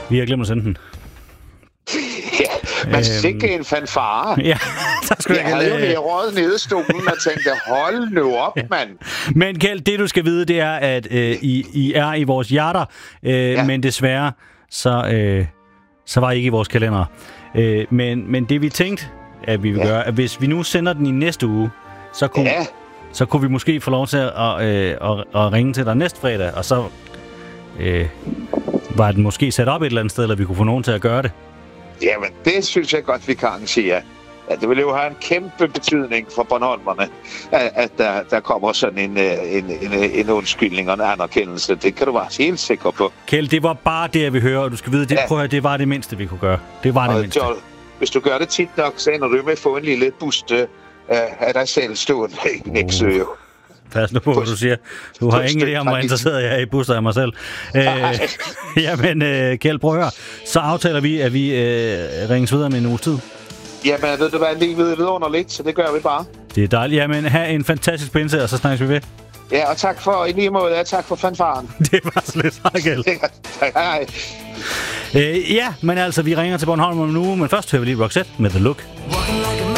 Vi har glemt at sende den. Ja, man sikke en fanfare. Ja, der skulle jeg havde jo lige røget nede i stolen og tænkte, hold nu op, mand. Men Kjeld, det du skal vide, det er, at I er i vores hjerter, men desværre, så var I ikke i vores kalender. Men det vi tænkte, at vi vil gøre, at hvis vi nu sender den i næste uge, så kunne vi måske få lov til at ringe til dig næste fredag, og så var den måske sat op et eller andet sted, eller vi kunne få nogen til at gøre det. Jamen, det synes jeg godt, vi kan arrangere. Ja, det vil jo have en kæmpe betydning for Bornholmerne, at der kommer sådan en undskyldning og en anerkendelse. Det kan du være helt sikker på. Kjeld, det var bare det, jeg vil høre, og du skal vide, det var det mindste, vi kunne gøre. Det var det mindste. Joel, hvis du gør det tit nok, så ender du med at få en lille buste af dig selv stående i Nexø. Pas nu på, hvad du siger. Du har ingen idé om, hvor interesseret jeg er i buster af mig selv. Jamen, Kjeld, prøv at høre. Så aftaler vi, at vi ringes videre med en uges tid. Jamen, ved du hvad, lige vidunderligt, så det gør vi bare. Det er dejligt. Jamen, have en fantastisk pinse, og så snakkes vi ved. Ja, og tak for i lige måde, og tak for fanfaren. Det var slet. Hej, Kjeld. Hej. Ja, men altså, vi ringer til Bornholm om en uge, men først hører vi lige Roxette med The Look.